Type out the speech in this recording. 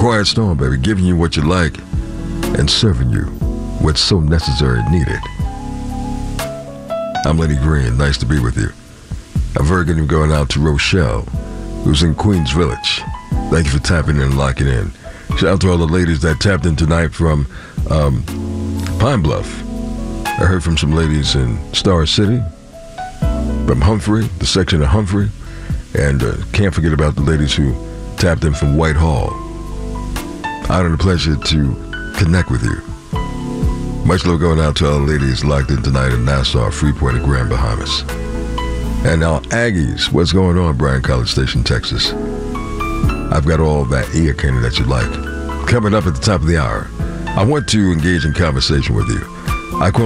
Quiet Storm, baby, giving you what you like and serving you what's so necessary and needed. I'm Lenny Green. Nice to be with you. A very good evening going out to Rochelle, who's in Queens Village. Thank you for tapping in and locking in. Shout out to all the ladies that tapped in tonight from Pine Bluff. I heard from some ladies in Star City, from Humphrey, the section of Humphrey, and can't forget about the ladies who tapped in from Whitehall. I had the pleasure to connect with you. Much love going out to all the ladies locked in tonight in Nassau, Freeport, and Grand Bahamas. And now Aggies, what's going on, Bryan College Station, Texas? I've got all that ear candy that you like. Coming up at the top of the hour, I want to engage in conversation with you. I call